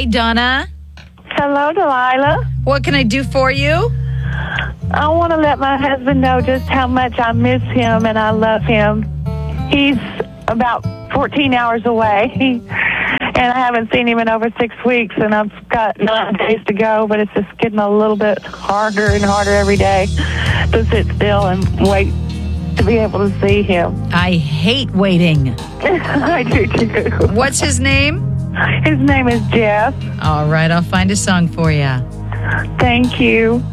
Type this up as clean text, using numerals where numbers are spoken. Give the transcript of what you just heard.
Hi, Donna. Hello, Delilah. What can I do for you? I want to let my husband know just how much I miss him and I love him. He's about 14 hours away, and I haven't seen him in over 6 weeks, and I've got 9 days to go, but it's just getting a little bit harder and harder every day to sit still and wait to be able to see him. I hate waiting. I do too. What's his name? His name is Jeff. All right, I'll find a song for you. Thank you.